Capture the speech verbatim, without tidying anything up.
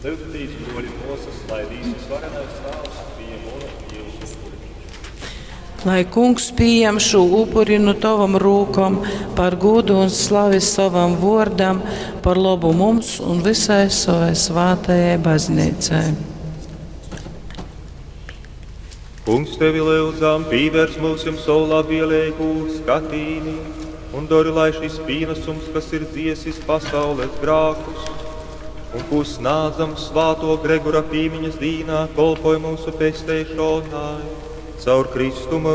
Lūgtīs guļ mūsas, lai visas varenais tēvs pie mūsu Dievs upuri. Lai kungs pieņem šo upuri no tavam rūkam par godu un slavi savam vārdam, par labu mums un visai savai svētajai baznīcai. Kungs, tevi lūdzam, pīvērs mūsim savu labvēlīgu skatīni un dori, lai šis pīnesums, kas ir dziesis pasaules grākus, un kūs nādzam svāto Gregora pīmiņas dīnā, kolpoj mūsu pestēšanai, caur Kristu mūsu